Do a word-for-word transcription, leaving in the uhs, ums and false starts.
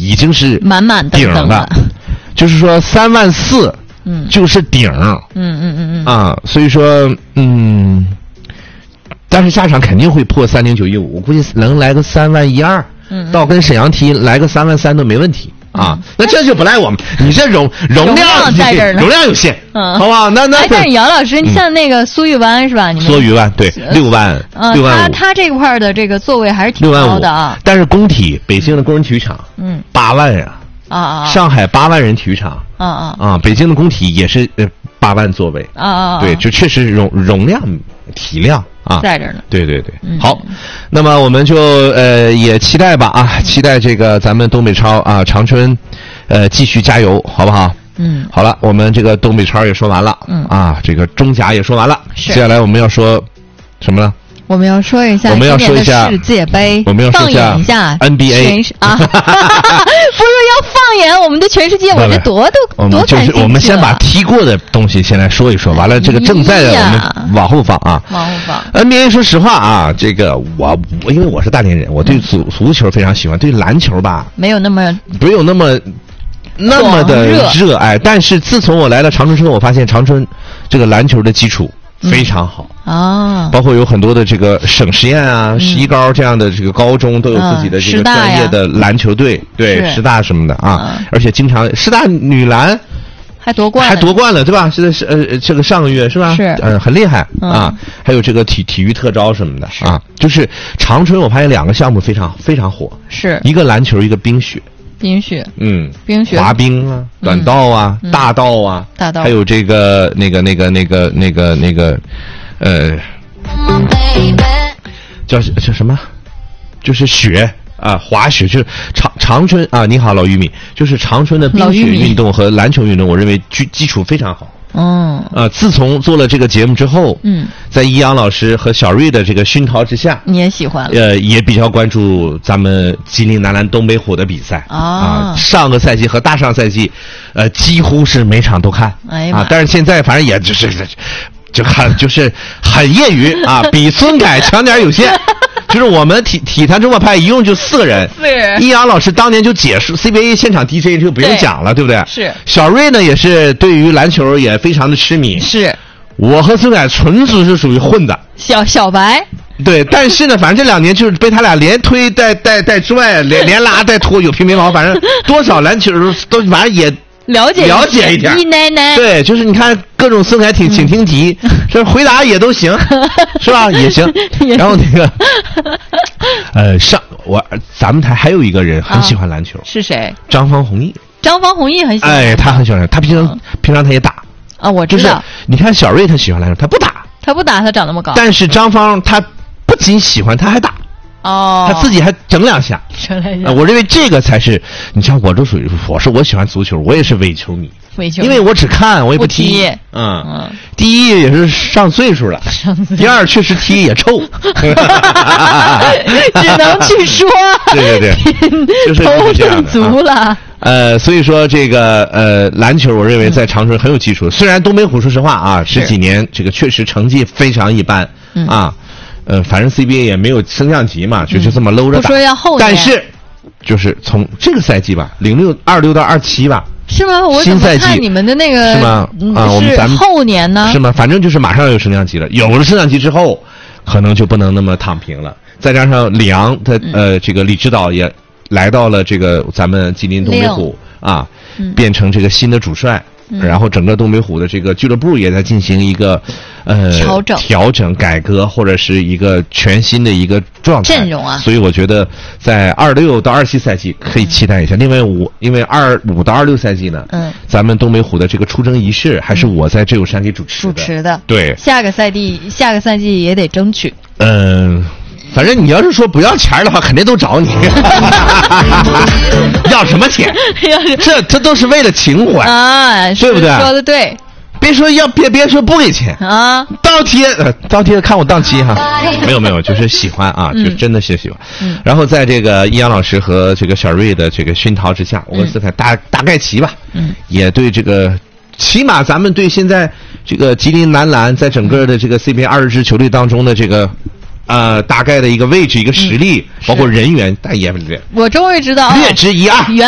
已经是满满顶了，就是说三万四， 嗯， 就是顶， 嗯嗯嗯嗯啊，所以说嗯，但是下场肯定会破三零九一五，我估计能来个三万一二， 嗯， 到跟沈阳踢来个三万三都没问题。啊，那这就不赖我们，你这容容量在这儿呢， 容量有限，嗯，好不好？那那但是姚老师，你像那个苏玉湾是吧？你们苏玉湾对六万，六万五，他他这块的这个座位还是挺高的啊。 但是工体，北京的工人体育场，嗯，八万呀， 啊啊， 上海八万人体育场， 啊啊啊，北京的工体也是呃八万座位， 啊啊， 对，就确实容容量体量。啊， 在这儿呢。 对对对，嗯、好，那么我们就呃也期待吧啊，期待这个咱们东北超啊长春，呃继续加油，好不好？ 嗯， 好了，我们这个东北超也说完了，嗯啊，这个中甲也说完了，接下来我们要说什么呢？ 我们要说一下， 我们要说一下世界杯， 我们要说一下一下 N B A 啊，不是要放眼我们的全世界，我这多多多就是我们先把踢过的东西先来说一说，完了这个正在的我们往后放啊， 往后放。 N B A 说实话啊，这个我我因为我是大连人，我对足足球非常喜欢，对篮球吧没有那么没有那么那么的热爱，但是自从我来了长春之后，我发现长春这个篮球的基础非常好啊， 包括有很多的这个省实验啊、十一高这样的这个高中都有自己的这个专业的篮球队，对，师大什么的啊，而且经常师大女篮还夺冠， 还夺冠了，对吧？现在是呃这个上个月是吧？ 是， 呃很厉害啊，还有这个体体育特招什么的啊，就是长春我发现两个项目非常非常火， 是一个篮球，一个冰雪。 冰雪， 嗯， 冰雪， 滑冰啊，短道啊， 嗯、 大道啊， 大道， 还有这个那个那个那个那个那个，呃，叫叫什么？就是雪啊，滑雪，就是长长春啊。你好，老玉米，就是长春的冰雪运动和篮球运动，我认为基基础非常好。 嗯， 啊，自从做了这个节目之后， 嗯， 在易阳老师和小瑞的这个熏陶之下， 你也喜欢了， 呃，也比较关注咱们吉林男篮东北虎的比赛啊。啊，上个赛季和大上赛季，呃，几乎是每场都看， 哎啊，但是现在反正也就是就很就是很业余啊，比孙凯强点有限。就是我们体体坛周末派一共就四个人， 四个人。 易阳老师当年就解说 C B A 现场 D J 就不用讲了， 对, 对不对？ 是。 小瑞呢也是对于篮球也非常的痴迷。 是。 我和孙凯纯属是属于混的。 小小白。 对，但是呢，反正这两年就是被他俩连推带带带拽，连连拉带拖，有平没毛，反正多少篮球都反正也。 了解了解一点， 一奶奶对，就是你看各种孙凯挺请听题，这、嗯、回答也都行，是吧？也行。然后那个，呃，上我咱们台还有一个人很喜欢篮球， 啊、是谁？ 张方弘毅。 张方弘毅很喜欢， 哎，他很喜欢，他平常、嗯、平常他也打啊，我知道。 就是你看小瑞他喜欢篮球，他不打， 他不打，他长那么高。 但是张方他不仅喜欢，他还打。 哦， 他自己还整两下， 整两下、 呃。我认为这个才是，你像我这属于，我说我喜欢足球，我也是伪球迷， 伪球迷， 因为我只看，我也不踢。 不踢嗯嗯，第一也是上岁数了，第二确实踢也臭， 只能去说。 对对对，就是头这样的。 足了。啊呃，所以说这个呃篮球，我认为在长春很有基础。嗯、虽然东北虎说实话啊，这几年这个确实成绩非常一般、嗯、啊。呃，反正 C B A 也没有升降级嘛，就就这么搂着打。 不说要后但是，就是从这个赛季吧，零六二六到二七吧。 是吗？我怎么看你们的那个是吗？啊，我们咱们后年呢？ 是吗？反正就是马上要有升降级了，有了升降级之后，可能就不能那么躺平了。再加上李阳的呃，这个李指导也来到了这个咱们吉林东北虎啊， 嗯、 变成这个新的主帅。嗯、然后整个东北虎的这个俱乐部也在进行一个呃调整、 调整、改革，或者是一个全新的一个状态阵容啊。 所以我觉得在二六到二七赛季可以期待一下。嗯、另外五，因为二五到二六赛季呢，嗯，咱们东北虎的这个出征仪式还是我在这有山给主持的。 主持的， 对。 下个赛季，下个赛季也得争取。 嗯。反正你要是说不要钱的话，肯定都找你。要什么钱？这这都是为了情怀啊， 对不对？ 说的对。 别说要别别说不给钱啊， 倒贴呃倒贴看我档期哈。没有没有，就是喜欢啊， 嗯、 就真的是喜欢。 嗯、 然后在这个易阳老师和这个小瑞的这个熏陶之下，我跟斯凯大大概齐吧， 嗯， 也对这个。起码咱们对现在这个吉林男篮在整个的这个 C B A 二十支球队当中的这个呃大概的一个位置、一个实力， 嗯、 包括人员，但也我终于知道略知一二。